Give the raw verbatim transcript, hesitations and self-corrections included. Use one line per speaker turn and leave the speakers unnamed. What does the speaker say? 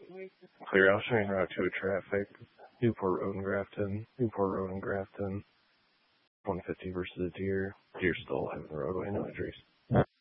Clear out Shane Route two traffic. Newport Road and Grafton. Newport Road and Grafton. one fifty versus the Deer. Deer still having the roadway, no injuries.